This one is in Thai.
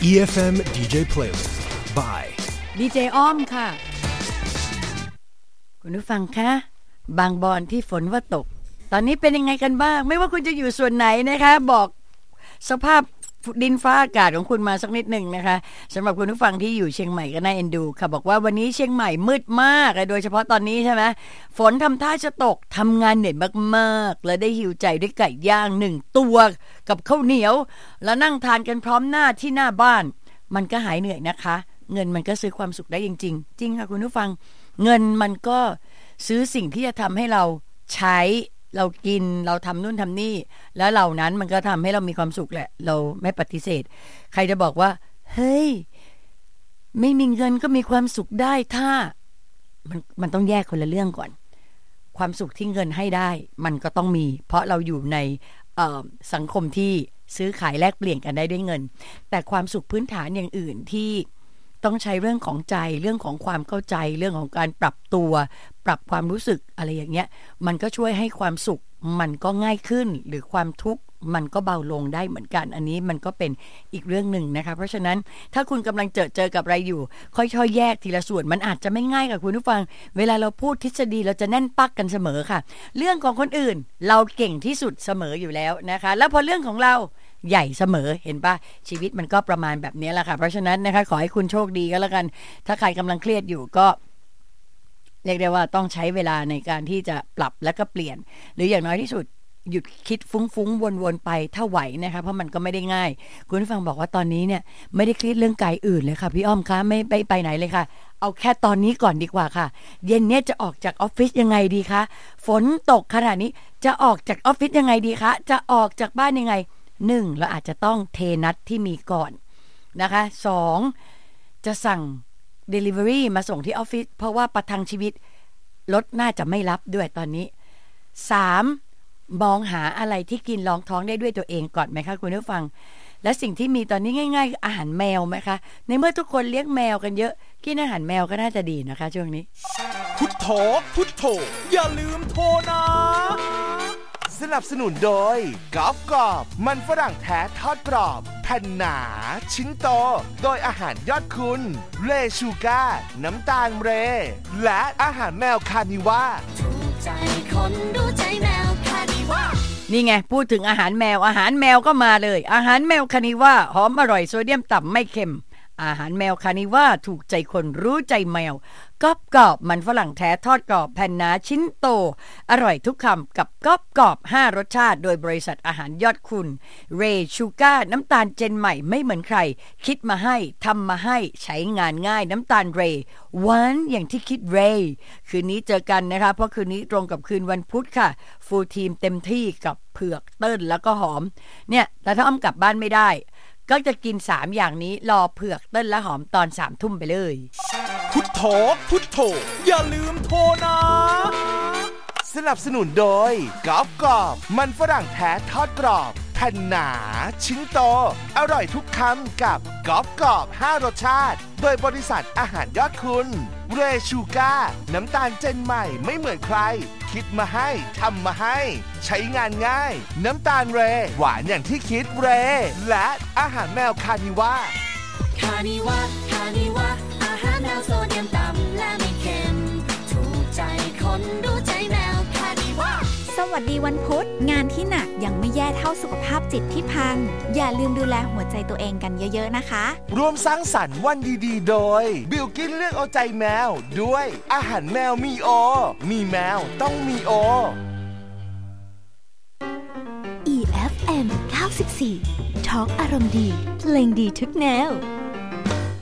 EFM DJ Playlist by DJ อ้อมค่ะคุณผู้ฟังคะบางบอนที่ฝนว่าตกตอนนี้เป็นยังไงกันบ้างไม่ว่าคุณจะอยู่ส่วนไหนนะคะบอกสภาพดินฟ้าอากาศของคุณมาสักนิดหนึ่งนะคะสำหรับคุณผู้ฟังที่อยู่เชียงใหม่ก็น่าเอ็นดูค่ะบอกว่าวันนี้เชียงใหม่มืดมากโดยเฉพาะตอนนี้ใช่ไหมฝนทำท่าจะตกทำงานเหนื่อยมากๆและได้หิวใจด้วยไก่ย่าง1 ตัวกับข้าวเหนียวแล้วนั่งทานกันพร้อมหน้าที่หน้าบ้านมันก็หายเหนื่อยนะคะเงินมันก็ซื้อความสุขได้จริงๆจริงค่ะคุณผู้ฟังเงินมันก็ซื้อสิ่งที่จะทำให้เราใช้เรากินเราทำนู่นทำนี่แล้วเหล่านั้นมันก็ทำให้เรามีความสุขแหละเราไม่ปฏิเสธใครจะบอกว่าเฮ้ยไม่มีเงินก็มีความสุขได้ถ้ามันต้องแยกคนละเรื่องก่อนความสุขที่เงินให้ได้มันก็ต้องมีเพราะเราอยู่ในสังคมที่ซื้อขายแลกเปลี่ยนกันได้ด้วยเงินแต่ความสุขพื้นฐานอย่างอื่นที่ต้องใช้เรื่องของใจเรื่องของความเข้าใจเรื่องของการปรับตัวปรับความรู้สึกอะไรอย่างเงี้ยมันก็ช่วยให้ความสุขมันก็ง่ายขึ้นหรือความทุกข์มันก็เบาลงได้เหมือนกันอันนี้มันก็เป็นอีกเรื่องหนึ่งนะคะเพราะฉะนั้นถ้าคุณกำลังเจอกับอะไรอยู่ค่อยๆแยกทีละส่วนมันอาจจะไม่ง่ายกับคุณผู้ฟังเวลาเราพูดทฤษฎีเราจะแน่นปักกันเสมอค่ะเรื่องของคนอื่นเราเก่งที่สุดเสมออยู่แล้วนะคะแล้วพอเรื่องของเราใหญ่เสมอเห็นป่ะชีวิตมันก็ประมาณแบบนี้แหละค่ะเพราะฉะนั้นนะคะขอให้คุณโชคดีก็แล้วกันถ้าใครกำลังเครียดอยู่ก็เรียกได้ว่าต้องใช้เวลาในการที่จะปรับและก็เปลี่ยนหรืออย่างน้อยที่สุดหยุดคิดฟุ้งๆวนๆไปถ้าไหวนะคะเพราะมันก็ไม่ได้ง่ายคุณผู้ฟังบอกว่าตอนนี้เนี่ยไม่ได้เครียดเรื่องไกลอื่นเลยค่ะพี่อ้อมคะไม่ไปไหนเลยค่ะเอาแค่ตอนนี้ก่อนดีกว่าค่ะเย็นนี้จะออกจากออฟฟิศยังไงดีคะฝนตกขนาดนี้จะออกจากออฟฟิศยังไงดีคะจะออกจากบ้านยังไง1เราอาจจะต้องเทนัดที่มีก่อนนะคะ2จะสั่ง Delivery มาส่งที่ออฟฟิศเพราะว่าประทังชีวิตรถน่าจะไม่รับด้วยตอนนี้3มองหาอะไรที่กินรองท้องได้ด้วยตัวเองก่อนไหมคะคุณผู้ฟังและสิ่งที่มีตอนนี้ง่ายๆอาหารแมวไหมคะในเมื่อทุกคนเลี้ยงแมวกันเยอะกินอาหารแมวก็น่าจะดีนะคะช่วงนี้พุทโธพุทโธอย่าลืมโทรนะสนับสนุนโดยกอล์ฟกรอบมันฝรั่งแท้ทอดกรอบแผ่นหนาชิ้นโตโดยอาหารยอดคุณเรชูก้าน้ำตาลเรและอาหารแมวคานิว่าถูกใจคนรู้ใจแมวคานิว่านี่ไงพูดถึงอาหารแมวก็มาเลยอาหารแมวคานิว่าหอมอร่อยโซเดียมต่ำไม่เค็มอาหารแมวคานิว่าถูกใจคนรู้ใจแมวกรอบมันฝรั่งแท้ทอดกรอบแผ่นหนาชิ้นโตอร่อยทุกคำกับกรอบ5 รสชาติโดยบริษัทอาหารยอดคุณเรชูก้าน้ำตาลเจนใหม่ไม่เหมือนใครคิดมาให้ทำมาให้ใช้งานง่ายน้ำตาลเรหวานอย่างที่คิดเรคืนนี้เจอกันนะคะเพราะคืนนี้ตรงกับคืนวันพุธค่ะฟูลทีมเต็มที่กับเผือกเติ้ลแล้วก็หอมเนี่ยแต่ถ้าอ้อมกลับบ้านไม่ได้ก็จะกิน3อย่างนี้รอเผือกเต้นและหอมตอน3 ทุ่มไปเลยพุทโธพุทโธอย่าลืมโทรนะสนับสนุนโดยกอล์ฟกรอบมันฝรั่งแท้ทอดกรอบแผ่นหนาชิ้นโตอร่อยทุกคำกับกอล์ฟกรอบ5 รสชาติโดยบริษัทอาหารยอดคุณเรชูก้าน้ำตาลเจนใหม่ไม่เหมือนใครคิดมาให้ทำมาให้ใช้งานง่ายน้ำตาลเรหวานอย่างที่คิดเรและอาหารแมวคานิว่าอาหารแมวโซเดียมต่ำและไม่เค็มถูกใจคนรู้ใจแมวคานิว่าสวัสดีวันพุธงานที่หนักยังไม่แย่เท่าสุขภาพจิตที่พังอย่าลืมดูแลหัวใจตัวเองกันเยอะๆนะคะร่วมสร้างสรรค์วันดีๆโดยบิลกิ้นเลือกเอาใจแมวด้วยอาหารแมวมีโอมีแมวต้องมีโอ EFM 94 Talk อารมณ์ดีเพลงดีทุกแนว